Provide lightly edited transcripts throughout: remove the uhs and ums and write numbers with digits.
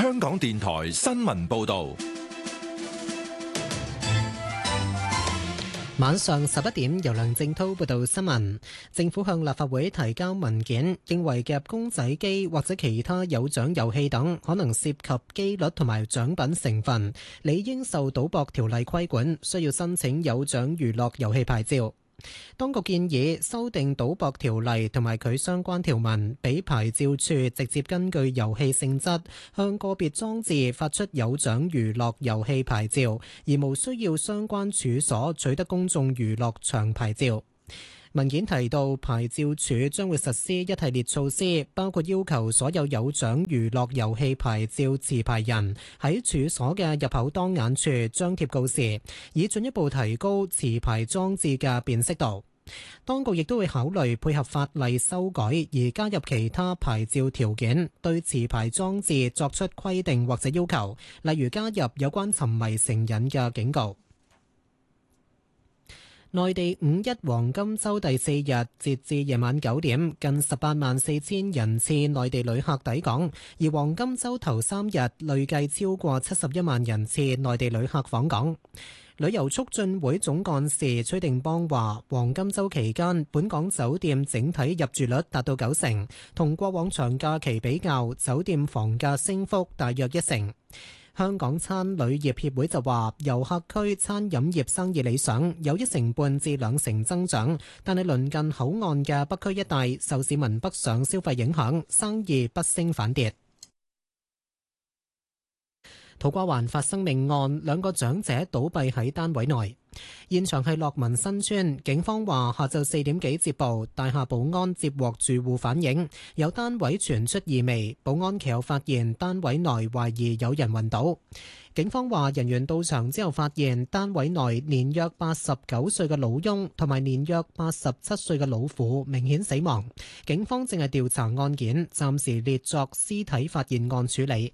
香港電台新聞報道。 晚上11點，由梁正濤報道新聞。政府向立法會提交文件，認為夾公仔機或者其他有獎遊戲等可能涉及機率同埋獎品成分，理應受賭博條例規管，需要申請有獎娛樂遊戲牌照。當局建議修訂賭博條例同埋佢相關條文，俾牌照處直接根據遊戲性質向個別裝置發出有獎娛樂遊戲牌照，而無需要相關處所取得公眾娛樂場牌照。文件提到，牌照處將會實施一系列措施，包括要求所有有獎娛樂遊戲牌照持牌人喺處所嘅入口當眼處張貼告示，以進一步提高持牌裝置嘅辨識度。當局亦都會考慮配合法例修改而加入其他牌照條件，對持牌裝置作出規定或者要求，例如加入有關沉迷成癮嘅警告。內地五一黃金週第4日，截至夜晚9點，近184000人次內地旅客抵港，而黃金週頭3日累計超過71萬人次內地旅客訪港。旅遊促進會總幹事崔定邦話，黃金週期間，本港酒店整體入住率達到90%，同過往長假期比較，酒店房價升幅大約1成。香港餐旅業協會就話，遊客區餐飲業生意理想，有1成半至2成增長，但係鄰近口岸嘅北區一帶受市民北上消費影響，生意不升反跌。土瓜灣發生命案，2個長者倒斃喺單位內。現場係樂民新村，警方話下晝4點幾接報，大廈保安接獲住戶反映，有單位傳出異味，保安其後發現單位內懷疑有人暈倒。警方話人員到場之後發現單位內年約89歲嘅老翁同埋年約87歲嘅老婦明顯死亡。警方正係調查案件，暫時列作屍體發現案處理。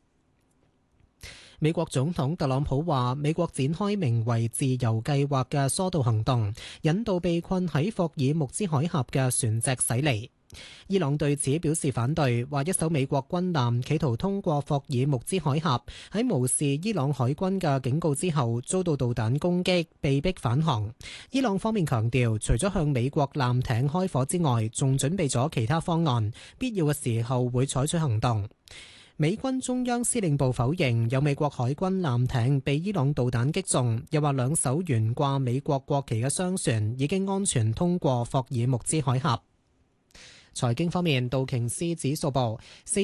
美國總統特朗普話，美國展開名為自由計劃嘅疏導行動，引導被困喺霍爾木茲海峽嘅船隻駛離。伊朗對此表示反對，話一艘美國軍艦企圖通過霍爾木茲海峽，喺無視伊朗海軍嘅警告之後，遭到導彈攻擊，被迫返航。伊朗方面強調，除咗向美國艦艇開火之外，仲準備咗其他方案，必要嘅時候會採取行動。美軍中央司令部否認有美國海軍艦艇被伊朗導彈擊中，又話2艘懸掛美國國旗嘅商船已經安全通過霍爾木茲海峽。財經方面，道瓊斯指數報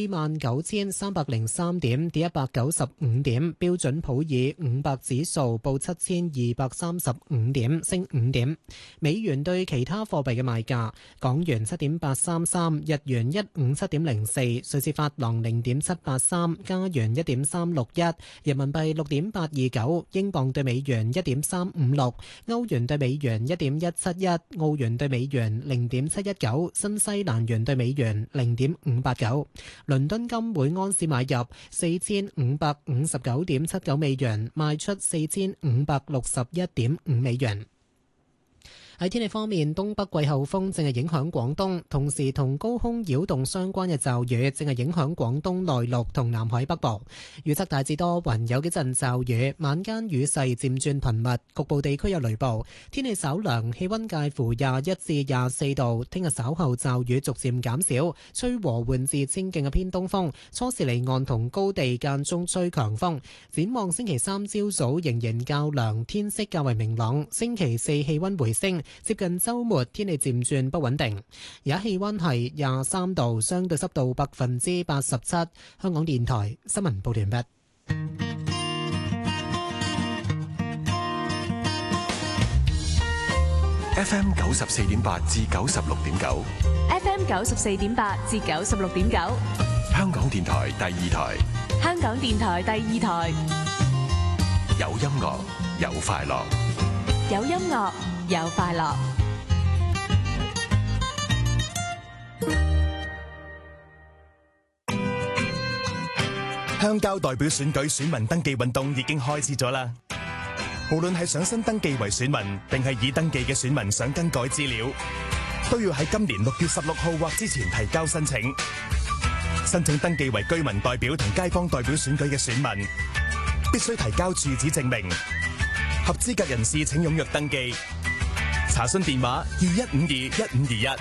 49303點，跌195點；標準普爾500指數報7235點，升5點。美元對其他貨幣嘅賣價：港元7.833，日元157.04，瑞士法郎0.783，加元1.361，人民幣6.829，英鎊對美元1.356，歐元對美元1.171，澳元對美元0.719，新西蘭元對美元0.589，倫敦金每安士買入4559.79美元，賣出4561.5美元。喺天氣方面，東北季候風正係影響廣東，同時同高空擾動相關嘅驟雨正係影響廣東內陸同南海北部。預測大致多雲，有幾陣驟雨，晚間雨勢漸轉頻密，局部地區有雷暴。天氣稍涼，氣溫介乎21至24度。聽日稍後驟雨逐漸減少，吹和緩至清勁嘅偏東風，初時離岸同高地間中吹強風。展望星期3朝早仍然較涼，天色較為明朗。星期4氣溫回升。接近週末，天氣漸轉不穩定。而家氣溫係23度，相對濕度87%。香港電台新聞報道完畢。 FM 94.8至96.9， FM 94.8至96.9， 香港電台第2台， 香港電台第2台， 有音樂，有快樂， 有音樂。有快樂。 鄉郊代表選舉選民登記運動已經開始咗啦。無論係想新登記為選民，定係已登記嘅選民想更改資料，都要喺今年6月16號或之前提交申請。 申請登記為居民代表同街坊代表選舉嘅選民，必須提交住址證明。合資格人士請踴躍登記。查詢電話21521521。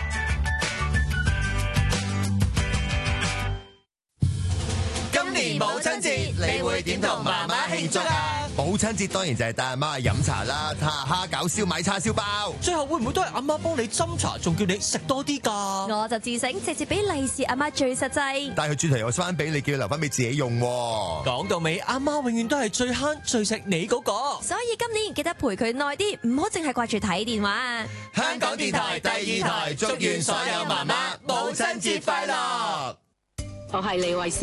今年母親節，你會點同媽媽慶祝啊？ 母親節當然就係帶阿媽去飲茶啦，睇下蝦餃、燒賣、叉燒包。 最後會唔會都係阿媽幫你斟茶，仲叫你食多啲㗎？ 我就自醒，直接俾利是阿媽最實際。 但係佢轉頭又翻俾你，叫佢留翻俾自己用。 講到尾，阿媽永遠都係最慳最食你嗰個。 所以今年記得陪佢耐啲，唔好淨係掛住睇電話。 香港電台第2台，祝願所有媽媽母親節快樂。 我係李慧詩。